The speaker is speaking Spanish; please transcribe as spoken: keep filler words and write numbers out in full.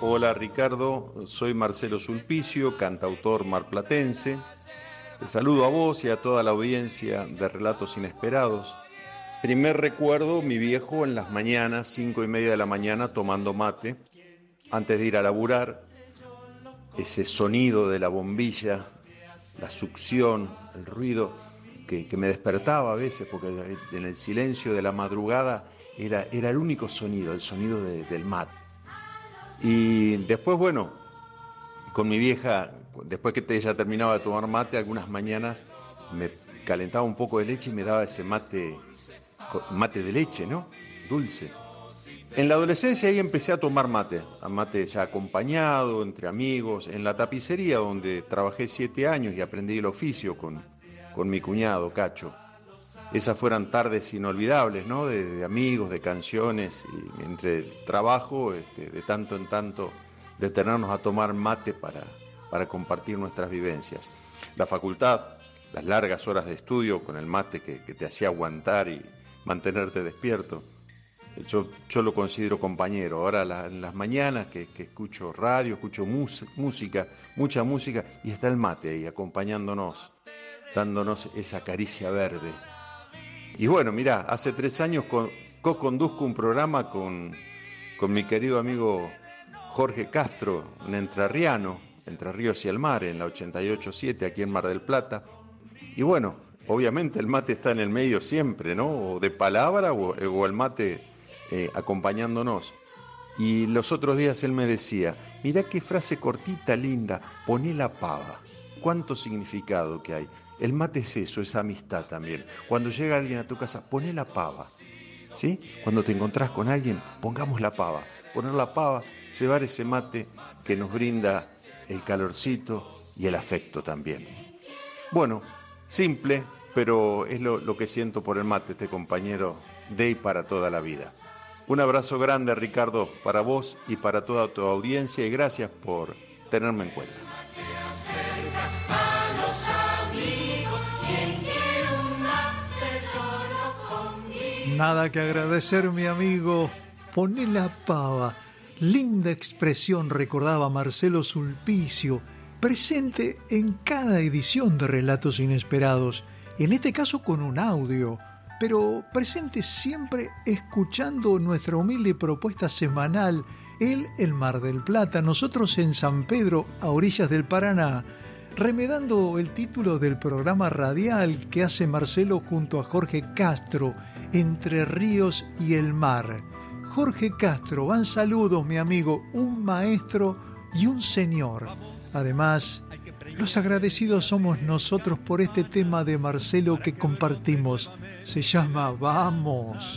Hola Ricardo, soy Marcelo Sulpicio, cantautor marplatense. Te saludo a vos y a toda la audiencia de Relatos Inesperados. Primer recuerdo, mi viejo en las mañanas, cinco y media de la mañana, tomando mate, antes de ir a laburar. Ese sonido de la bombilla, la succión, el ruido que, que me despertaba a veces, porque en el silencio de la madrugada era, era el único sonido, el sonido de, del mate. Y después, bueno, con mi vieja, después que ella terminaba de tomar mate, algunas mañanas me calentaba un poco de leche y me daba ese mate, mate de leche, ¿no? Dulce. En la adolescencia ahí empecé a tomar mate, a mate ya acompañado, entre amigos, en la tapicería donde trabajé siete años y aprendí el oficio con, con mi cuñado, Cacho. Esas fueron tardes inolvidables, ¿no? De, de amigos, de canciones, y entre trabajo, este, de tanto en tanto, detenernos a tomar mate para, para compartir nuestras vivencias. La facultad, las largas horas de estudio con el mate que, que te hacía aguantar y mantenerte despierto. Yo, yo lo considero compañero. Ahora la, en las mañanas que, que escucho radio, escucho mus, música, mucha música, y está el mate ahí acompañándonos, dándonos esa caricia verde. Y bueno, mirá, hace tres años co-conduzco un programa con, con mi querido amigo Jorge Castro, un entrerriano, Entre Ríos y el Mar, en la ochenta y ocho punto siete, aquí en Mar del Plata. Y bueno, obviamente el mate está en el medio siempre, ¿no? O de palabra o, o el mate eh, acompañándonos. Y los otros días él me decía, mirá qué frase cortita, linda, poné la pava. Cuánto significado que hay. El mate es eso, es amistad también. Cuando llega alguien a tu casa, poné la pava, ¿sí? Cuando te encontrás con alguien, pongamos la pava. Poner la pava, cebar ese mate que nos brinda el calorcito y el afecto también. Bueno, simple, pero es lo, lo que siento por el mate, este compañero de y para toda la vida. Un abrazo grande, Ricardo, para vos y para toda tu audiencia, y gracias por tenerme en cuenta. Nada que agradecer, mi amigo. Poné la pava. Linda expresión, recordaba Marcelo Sulpicio, presente en cada edición de Relatos Inesperados, en este caso con un audio, pero presente siempre escuchando nuestra humilde propuesta semanal, él en Mar del Plata, nosotros en San Pedro, a orillas del Paraná, remedando el título del programa radial que hace Marcelo junto a Jorge Castro, Entre Ríos y el Mar. Jorge Castro, van saludos, mi amigo, un maestro y un señor. Además, los agradecidos somos nosotros por este tema de Marcelo que compartimos. Se llama Vamos.